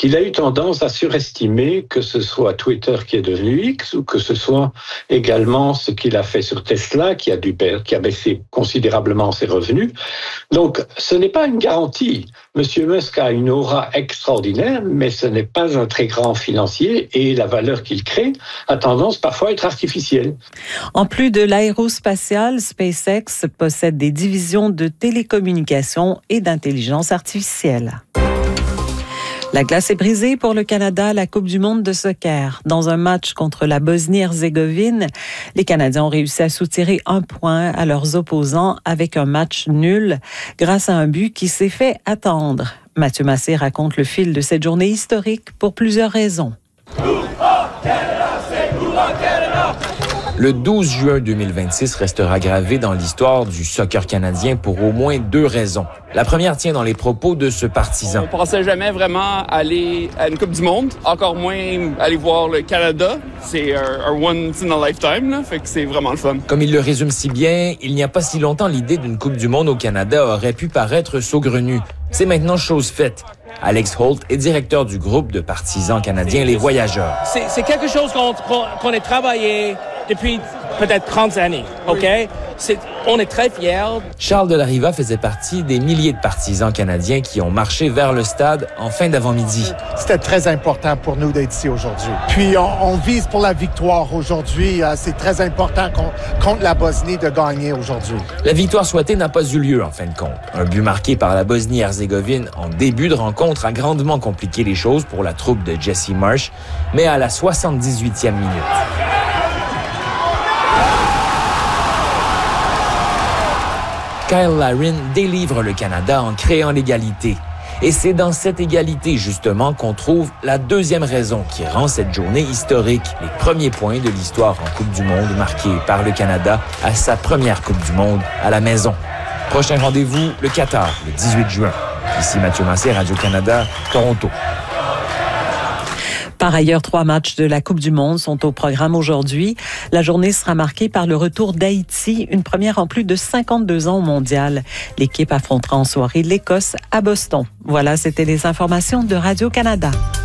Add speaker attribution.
Speaker 1: qu'il a eu tendance à surestimer que ce soit Twitter qui est devenu X ou que ce soit également ce qu'il a fait sur Tesla qui a baissé considérablement ses revenus. Donc, ce n'est pas une garantie. Monsieur Musk a une aura extraordinaire, mais ce n'est pas un très grand financier et la valeur qu'il crée a tendance parfois à être artificielle.
Speaker 2: En plus de l'aérospatiale, SpaceX possède des divisions de télécommunications et d'intelligence artificielle. La glace est brisée pour le Canada à la Coupe du monde de soccer. Dans un match contre la Bosnie-Herzégovine, les Canadiens ont réussi à soutirer 1 point à leurs opposants avec un match nul grâce à un but qui s'est fait attendre. Mathieu Massé raconte le fil de cette journée historique pour plusieurs raisons.
Speaker 3: Le 12 juin 2026 restera gravé dans l'histoire du soccer canadien pour au moins 2 raisons. La première tient dans les propos de ce partisan.
Speaker 4: On ne pensait jamais vraiment aller à une Coupe du monde, encore moins aller voir le Canada. C'est un once in a lifetime, là, fait que c'est vraiment le fun.
Speaker 3: Comme il le résume si bien, il n'y a pas si longtemps, l'idée d'une Coupe du monde au Canada aurait pu paraître saugrenue. C'est maintenant chose faite. Alex Holt est directeur du groupe de partisans canadiens Les Voyageurs.
Speaker 5: C'est quelque chose qu'on a travaillé depuis peut-être 30 années, OK? On est très fiers.
Speaker 3: Charles Delariva faisait partie des milliers de partisans canadiens qui ont marché vers le stade en fin d'avant-midi.
Speaker 6: C'était très important pour nous d'être ici aujourd'hui. Puis on vise pour la victoire aujourd'hui. C'est très important contre la Bosnie de gagner aujourd'hui.
Speaker 3: La victoire souhaitée n'a pas eu lieu en fin de compte. Un but marqué par la Bosnie-Herzégovine en début de rencontre a grandement compliqué les choses pour la troupe de Jesse Marsh, mais à la 78e minute. Kyle Larin délivre le Canada en créant l'égalité. Et c'est dans cette égalité, justement, qu'on trouve la deuxième raison qui rend cette journée historique. Les premiers points de l'histoire en Coupe du monde marqués par le Canada à sa première Coupe du monde à la maison. Prochain rendez-vous, le Qatar, le 18 juin. Ici Mathieu Massé, Radio-Canada, Toronto.
Speaker 2: Par ailleurs, 3 matchs de la Coupe du monde sont au programme aujourd'hui. La journée sera marquée par le retour d'Haïti, une première en plus de 52 ans au mondial. L'équipe affrontera en soirée l'Écosse à Boston. Voilà, c'était les informations de Radio-Canada.